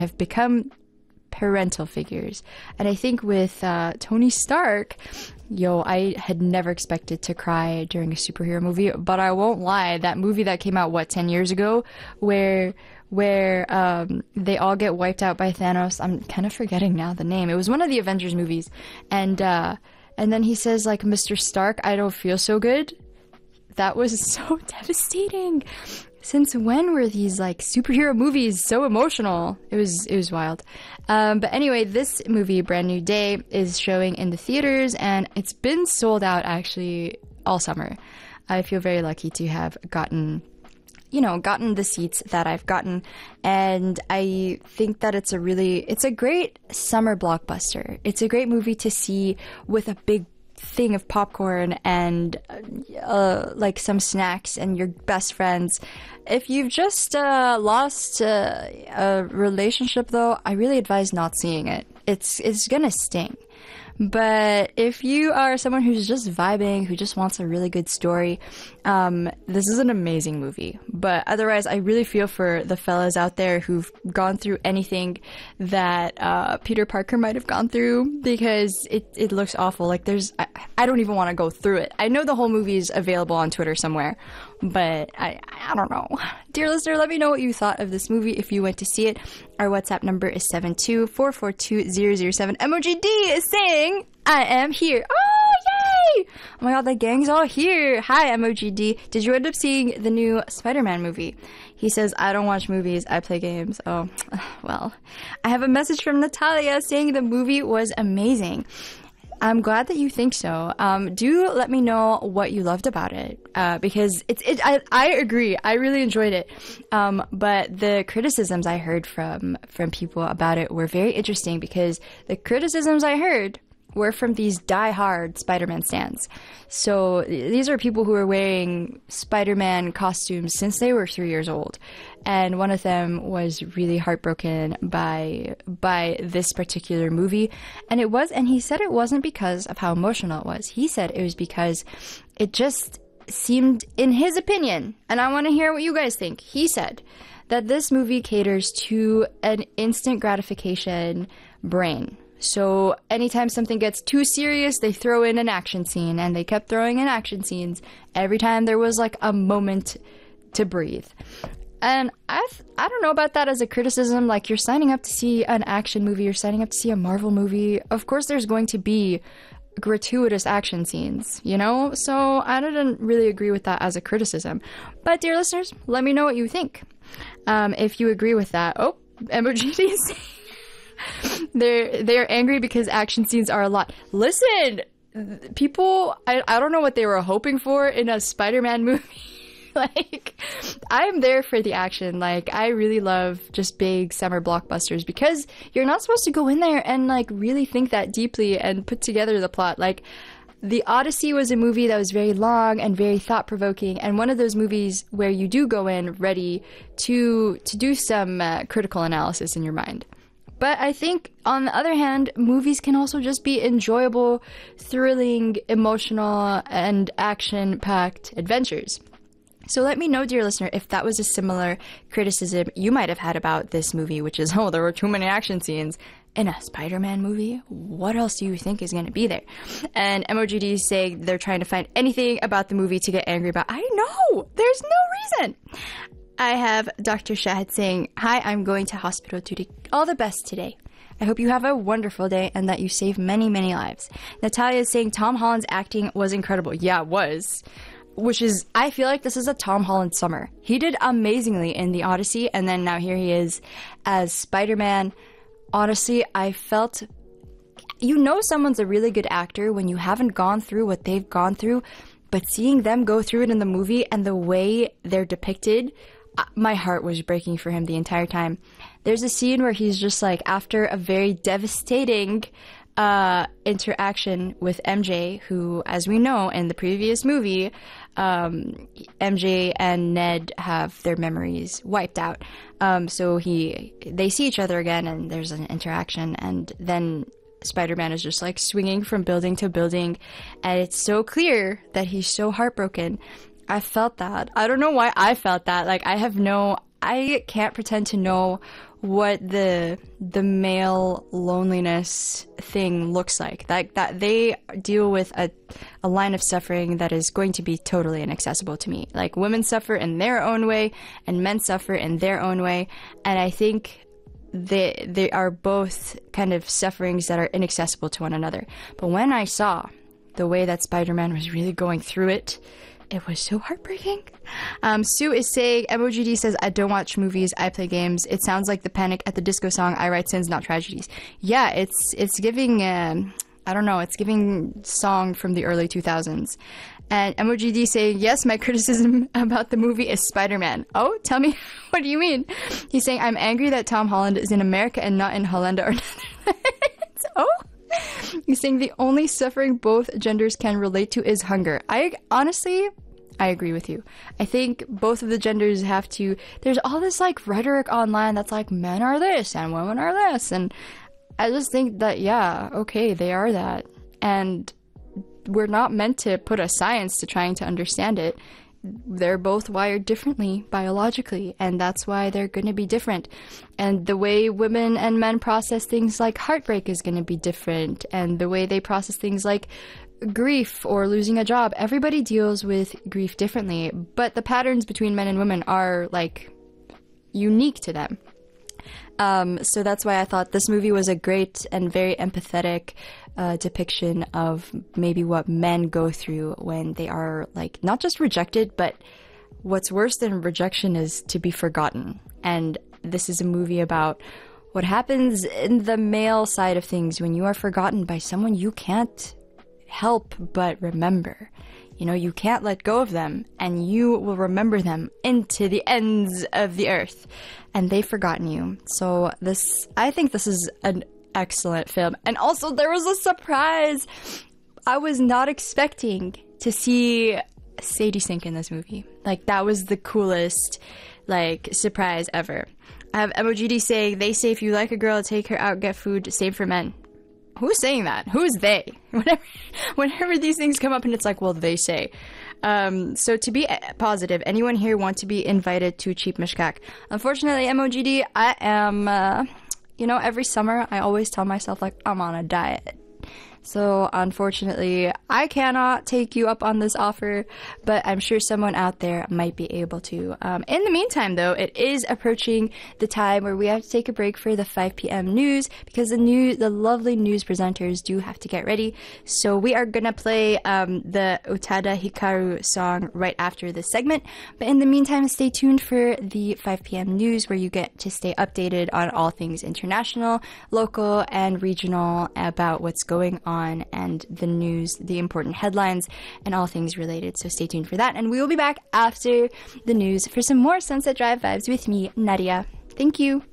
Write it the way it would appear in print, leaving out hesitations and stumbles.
have become parental figures. And I think with Tony Stark, I had never expected to cry during a superhero movie, but I won't lie, that movie that came out, 10 years ago, where they all get wiped out by Thanos. I'm kind of forgetting now the name. It was one of the Avengers movies. And then he says, like, Mr. Stark, I don't feel so good. That was so devastating. Since when were these, like, superhero movies so emotional? It was wild. But anyway, this movie, Brand New Day, is showing in the theaters, and it's been sold out, actually, all summer. I feel very lucky to have gotten the seats that I've gotten, and I think that it's a great summer blockbuster. It's a great movie to see with a big thing of popcorn and like some snacks and your best friends. If you've just lost a relationship, though, I really advise not seeing it. It's gonna sting. But if you are someone who's just vibing, who just wants a really good story, this is an amazing movie. But otherwise, I really feel for the fellas out there who've gone through anything that Peter Parker might have gone through, because it looks awful. Like, I don't even want to go through it. I know the whole movie is available on Twitter somewhere, but I don't know. Dear listener, let me know what you thought of this movie if you went to see it. Our WhatsApp number is 724420007. MOGD is saying, I am here. Oh, yay! Oh my god, the gang's all here. Hi, MOGD. Did you end up seeing the new Spider-Man movie? He says, I don't watch movies, I play games. Oh, well. I have a message from Natalia saying the movie was amazing. I'm glad that you think so. Do let me know what you loved about it, because I agree. I really enjoyed it. But the criticisms I heard from people about it were very interesting, because the criticisms I heard were from these die-hard Spider-Man stans. So these are people who are wearing Spider-Man costumes since they were 3 years old. And one of them was really heartbroken by this particular movie. And he said it wasn't because of how emotional it was. He said it was because it just seemed, in his opinion, and I want to hear what you guys think, he said that this movie caters to an instant gratification brain. So anytime something gets too serious, they throw in an action scene, and they kept throwing in action scenes every time there was like a moment to breathe. And I don't know about that as a criticism. Like, you're signing up to see an action movie, you're signing up to see a Marvel movie. Of course there's going to be gratuitous action scenes, you know? So I didn't really agree with that as a criticism. But dear listeners, let me know what you think. If you agree with that. Oh, MOGD is saying they're angry because action scenes are a lot. Listen, people, I don't know what they were hoping for in a Spider-Man movie. Like, I'm there for the action. Like, I really love just big summer blockbusters, because you're not supposed to go in there and like really think that deeply and put together the plot. Like, The Odyssey was a movie that was very long and very thought-provoking, and one of those movies where you do go in ready to do some critical analysis in your mind. But I think, on the other hand, movies can also just be enjoyable, thrilling, emotional, and action-packed adventures. So let me know, dear listener, if that was a similar criticism you might have had about this movie, which is, there were too many action scenes. In a Spider-Man movie, what else do you think is going to be there? And MOGD is saying they're trying to find anything about the movie to get angry about. I know! There's no reason! I have Dr. Shahid saying, hi, I'm going to hospital today. All the best today. I hope you have a wonderful day and that you save many, many lives. Natalia is saying Tom Holland's acting was incredible. Yeah, it was. Which is, I feel like this is a Tom Holland summer. He did amazingly in The Odyssey, and then now here he is as Spider-Man. Honestly, I felt, someone's a really good actor when you haven't gone through what they've gone through, but seeing them go through it in the movie and the way they're depicted, my heart was breaking for him the entire time. There's a scene where he's just like, after a very devastating interaction with MJ, who, as we know in the previous movie, MJ and Ned have their memories wiped out. So they see each other again, and there's an interaction, and then Spider-Man is just like swinging from building to building, and it's so clear that he's so heartbroken. I felt that. I don't know why I felt that. Like, I can't pretend to know what the male loneliness thing looks like. That they deal with a line of suffering that is going to be totally inaccessible to me. Like, women suffer in their own way and men suffer in their own way, and I think they are both kind of sufferings that are inaccessible to one another. But when I saw the way that Spider-Man was really going through it, it was so heartbreaking. Sue is saying, MOGD says, I don't watch movies, I play games. It sounds like the Panic at the Disco song, I write sins, not tragedies. Yeah, it's giving, I don't know, it's giving song from the early 2000s. And MOGD saying, yes, my criticism about the movie is Spider-Man. Oh, tell me, what do you mean? He's saying, I'm angry that Tom Holland is in America and not in Hollanda or Netherlands. Oh? He's saying the only suffering both genders can relate to is hunger. I agree with you. I think both of the genders have to, there's all this like rhetoric online that's like men are this and women are this. And I just think that, yeah, okay, they are that. And we're not meant to put a science to trying to understand it. They're both wired differently biologically, and that's why they're going to be different. And the way women and men process things like heartbreak is going to be different, and the way they process things like grief or losing a job, everybody deals with grief differently, but the patterns between men and women are like unique to them. So that's why I thought this movie was a great and very empathetic depiction of maybe what men go through when they are like not just rejected, but what's worse than rejection is to be forgotten. And this is a movie about what happens in the male side of things when you are forgotten by someone you can't help but remember. You know, you can't let go of them, and you will remember them into the ends of the earth. And they've forgotten you. So I think this is an excellent film. And also, there was a surprise. I was not expecting to see Sadie Sink in this movie. Like, that was the coolest, like, surprise ever. I have MOGD saying, they say if you like a girl, take her out, get food, same for men. Who's saying that? Who's they? Whenever these things come up and it's like, well, they say. So to be positive, anyone here want to be invited to Cheap Mishkak? Unfortunately, MOGD, I am, every summer I always tell myself, like, I'm on a diet. So unfortunately, I cannot take you up on this offer, but I'm sure someone out there might be able to. In the meantime, though, it is approaching the time where we have to take a break for the 5 p.m. news because the lovely news presenters do have to get ready. So we are gonna play the Utada Hikaru song right after this segment. But in the meantime, stay tuned for the 5 p.m. news where you get to stay updated on all things international, local, and regional about what's going on and the news, the important headlines, and all things related. So stay tuned for that. And we will be back after the news for some more Sunset Drive vibes with me, Nadia. Thank you.